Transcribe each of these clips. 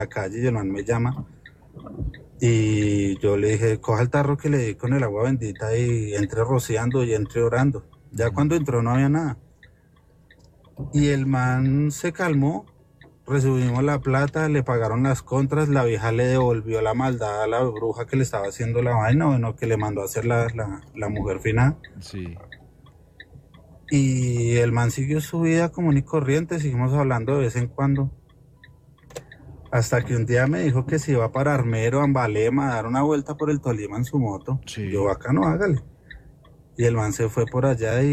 la calle y el man me llama. Y yo le dije, coja el tarro que le di con el agua bendita y entre rociando y entre orando. Ya cuando entró no había nada. Y el man se calmó, recibimos la plata, le pagaron las contras, la vieja le devolvió la maldad a la bruja que le estaba haciendo la vaina, bueno, que le mandó a hacer la mujer final. Sí. Y el man siguió su vida común y corriente, seguimos hablando de vez en cuando. Hasta que un día me dijo que se iba para Armero, Ambalema, a dar una vuelta por el Tolima en su moto. Sí. Yo, acá no, hágale. Y el man se fue por allá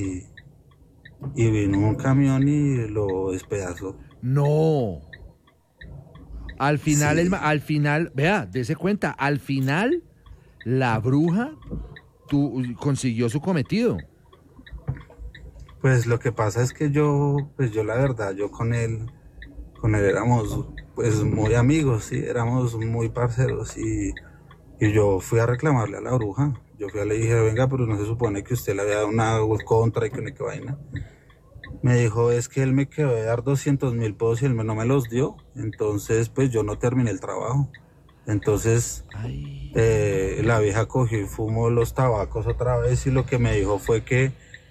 y vino un camión y lo despedazó. No. Al final, Sí, al final, vea, dése cuenta, al final la bruja consiguió su cometido. pues lo que pasa es que yo la verdad, yo con él éramos pues muy amigos, sí, éramos muy parceros y yo fui a reclamarle a la bruja. Yo fui a le dije, venga, pero no se supone que usted le había dado una contra y que no, qué vaina. Me dijo, es que él me quedó de dar 200.000 pesos y él no me los dio. Entonces, pues yo no terminé el trabajo. Entonces, la vieja cogió y fumó los tabacos otra vez y lo que me dijo fue que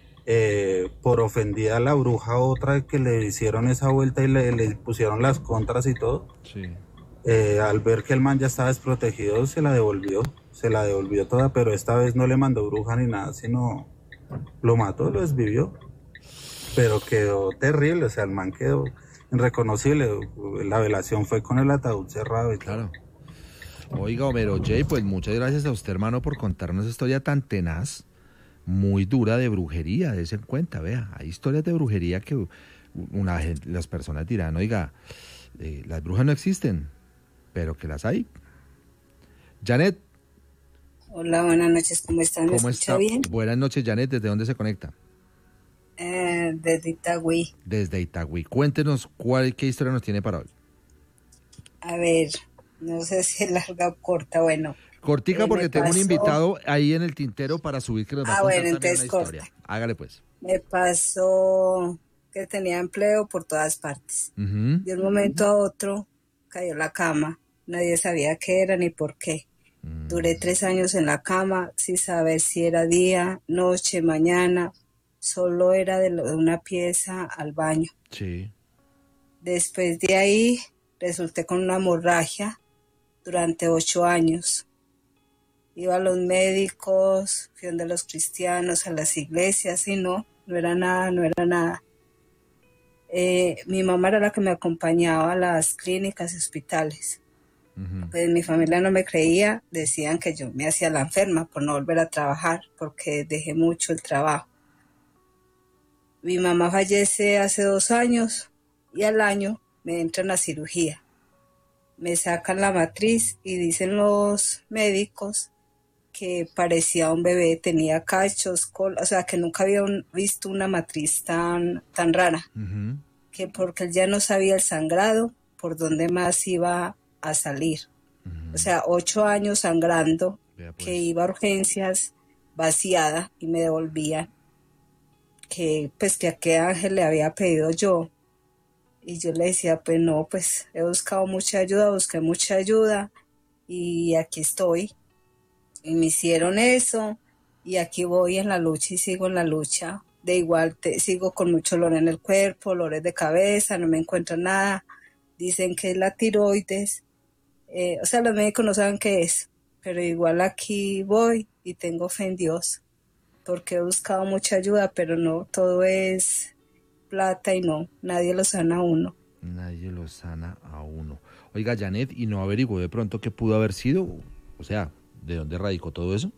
por ofendida a la bruja otra que le hicieron esa vuelta y le pusieron las contras y todo. Sí. Al ver que el man ya estaba desprotegido, se la devolvió toda, pero esta vez no le mandó bruja ni nada, sino lo mató, lo desvivió. Pero quedó terrible, o sea, el man quedó irreconocible. La velación fue con el ataúd cerrado y Claro. todo. Oiga, Homero J, pues muchas gracias a usted, hermano, por contarnos esa historia tan tenaz, muy dura de brujería, dése en cuenta, vea, hay historias de brujería que las personas dirán, oiga, las brujas no existen, pero que las hay. Janet, Hola, buenas noches, ¿cómo están? ¿Me ¿cómo escucha está? bien? Buenas noches, Janet, ¿desde dónde se conecta? Desde Itagüí. Desde Itagüí. Cuéntenos qué historia nos tiene para hoy. A ver, no sé si es larga o corta, bueno. Cortica porque Me tengo un pasó... invitado ahí en el tintero para subir que nos va a contar bueno, también una entonces historia. corta. Hágale pues. Me pasó que tenía empleo por todas partes. De un momento a otro cayó la cama. Nadie sabía qué era ni por qué. Duré 3 años en la cama sin saber si era día, noche, mañana. Solo era de una pieza al baño. Sí. Después de ahí resulté con una hemorragia durante 8 años. Iba a los médicos, fui donde los cristianos, a las iglesias y no era nada. Mi mamá era la que me acompañaba a las clínicas y hospitales. Pues mi familia no me creía, decían que yo me hacía la enferma por no volver a trabajar, porque dejé mucho el trabajo. Mi mamá fallece hace 2 años y al año me entran a cirugía. Me sacan la matriz y dicen los médicos que parecía un bebé, tenía cachos, o sea, que nunca había visto una matriz tan rara. Que porque él ya no sabía el sangrado, por dónde más iba a salir. O sea, 8 años sangrando, pues. Que iba a urgencias vaciada y me devolvían. Que pues que a qué ángel le había pedido yo. Y yo le decía, pues no, pues he buscado mucha ayuda, busqué mucha ayuda y aquí estoy. Y me hicieron eso y aquí voy en la lucha y sigo en la lucha. De igual sigo con mucho dolor en el cuerpo, dolores de cabeza, no me encuentro nada. Dicen que es la tiroides. O sea, los médicos no saben qué es, pero igual aquí voy y tengo fe en Dios. Porque he buscado mucha ayuda, pero no, todo es plata y no, nadie lo sana a uno. Nadie lo sana a uno. Oiga, Janet, ¿y no averiguó de pronto qué pudo haber sido? O sea, ¿de dónde radicó todo eso?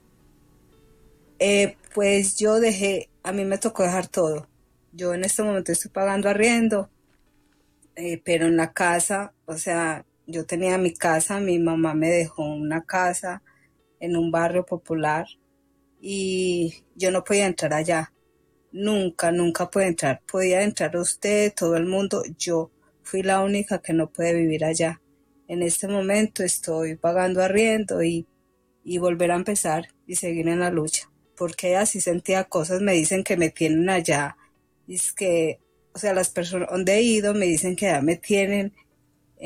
Pues yo a mí me tocó dejar todo. Yo en este momento estoy pagando arriendo, pero en la casa, o sea, yo tenía mi casa, mi mamá me dejó una casa en un barrio popular y yo no podía entrar allá. Nunca pude entrar. Podía entrar usted, todo el mundo. Yo fui la única que no puede vivir allá. En este momento estoy pagando arriendo y volver a empezar y seguir en la lucha. Porque así sentía cosas, me dicen que me tienen allá. Y es que, o sea, las personas donde he ido me dicen que ya me tienen